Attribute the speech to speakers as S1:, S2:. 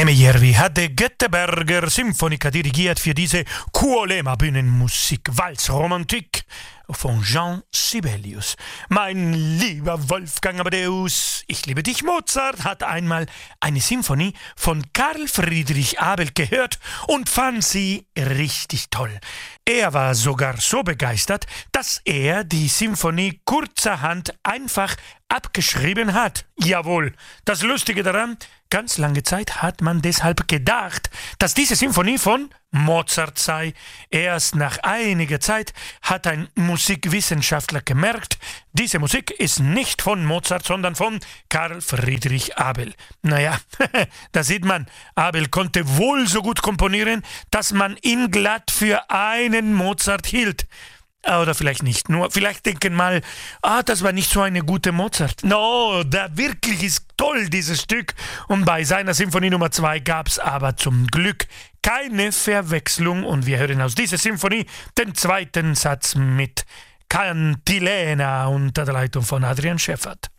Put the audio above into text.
S1: Nemejärvi hatte Göteborger Symphoniker dirigiert für diese Kuolema-Bühnenmusik, Walzromantik von Jean Sibelius. Mein lieber Wolfgang Amadeus, ich liebe dich, Mozart, hat einmal eine Symphonie von Karl Friedrich Abel gehört und fand sie richtig toll. Er war sogar so begeistert, dass er die Symphonie kurzerhand einfach abgeschrieben hat. Jawohl, das Lustige daran, ganz lange Zeit hat man deshalb gedacht, dass diese Symphonie von Mozart sei. Erst nach einiger Zeit hat ein Musikwissenschaftler gemerkt, diese Musik ist nicht von Mozart, sondern von Karl Friedrich Abel. Naja, da sieht man, Abel konnte wohl so gut komponieren, dass man ihn glatt für einen Mozart hielt. Oder vielleicht nicht nur. Vielleicht denken mal, das war nicht so eine gute Mozart. No, da wirklich ist toll, dieses Stück. Und bei seiner Symphonie Nummer 2 gab es aber zum Glück keine Verwechslung. Und wir hören aus dieser Symphonie den zweiten Satz mit Cantilena unter der Leitung von Adrian Schäffert.